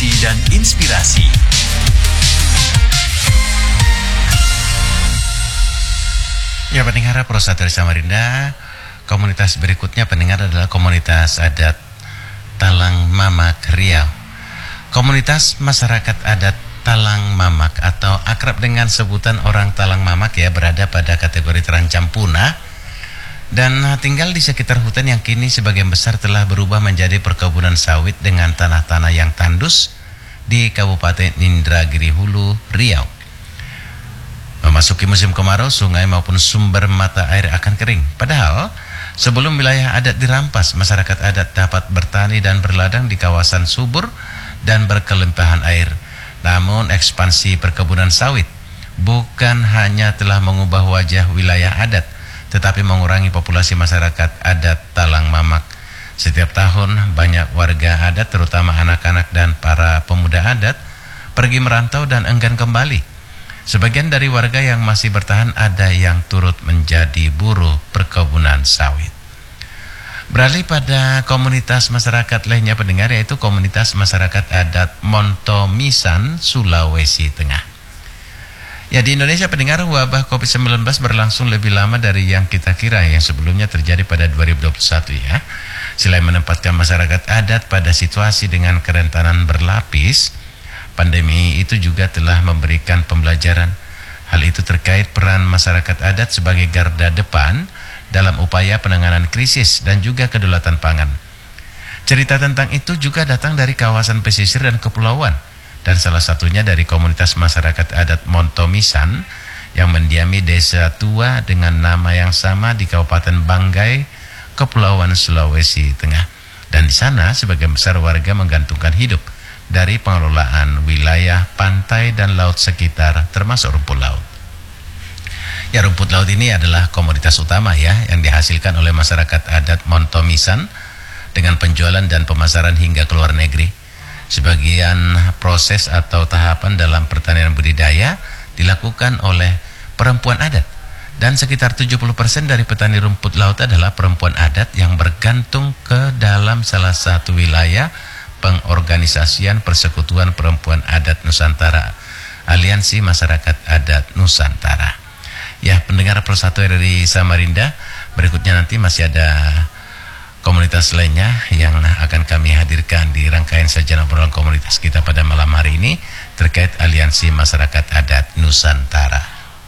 informasi dan inspirasi. Ya, pendengar Pro1 dari Samarinda, komunitas berikutnya pendengar adalah komunitas adat Talang Mamak Riau. Komunitas masyarakat adat Talang Mamak atau akrab dengan sebutan orang Talang Mamak ya, berada pada kategori terancam punah dan tinggal di sekitar hutan yang kini sebagian besar telah berubah menjadi perkebunan sawit dengan tanah-tanah yang tandus di Kabupaten Indragiri Hulu, Riau. Memasuki musim kemarau, sungai maupun sumber mata air akan kering. Padahal sebelum wilayah adat dirampas, masyarakat adat dapat bertani dan berladang di kawasan subur dan berkelimpahan air. Namun ekspansi perkebunan sawit bukan hanya telah mengubah wajah wilayah adat, tetapi mengurangi populasi masyarakat adat Talang Mamak. Setiap tahun banyak warga adat, terutama anak-anak dan para pemuda adat, pergi merantau dan enggan kembali. Sebagian dari warga yang masih bertahan ada yang turut menjadi buruh perkebunan sawit. Beralih pada komunitas masyarakat lainnya pendengar, yaitu komunitas masyarakat adat Montomisan, Sulawesi Tengah. Ya, di Indonesia pendengar, wabah COVID-19 berlangsung lebih lama dari yang kita kira, yang sebelumnya terjadi pada 2021 ya. Selain menempatkan masyarakat adat pada situasi dengan kerentanan berlapis, pandemi itu juga telah memberikan pembelajaran. Hal itu terkait peran masyarakat adat sebagai garda depan dalam upaya penanganan krisis dan juga kedaulatan pangan. Cerita tentang itu juga datang dari kawasan pesisir dan kepulauan, dan salah satunya dari komunitas masyarakat adat Montomisan yang mendiami desa tua dengan nama yang sama di Kabupaten Banggai, Kepulauan Sulawesi Tengah. Dan di sana sebagian besar warga menggantungkan hidup dari pengelolaan wilayah pantai dan laut sekitar, termasuk rumput laut. Ya, rumput laut ini adalah komoditas utama ya yang dihasilkan oleh masyarakat adat Montomisan dengan penjualan dan pemasaran hingga ke luar negeri. Sebagian proses atau tahapan dalam pertanian budidaya dilakukan oleh perempuan adat, dan sekitar 70% dari petani rumput laut adalah perempuan adat yang bergantung ke dalam salah satu wilayah pengorganisasian Persekutuan Perempuan Adat Nusantara, Aliansi Masyarakat Adat Nusantara. Ya, pendengar Pro1 dari Samarinda, berikutnya nanti masih ada komunitas lainnya yang akan kami hadirkan di rangkaian sajian obrolan komunitas kita pada malam hari ini terkait Aliansi Masyarakat Adat Nusantara.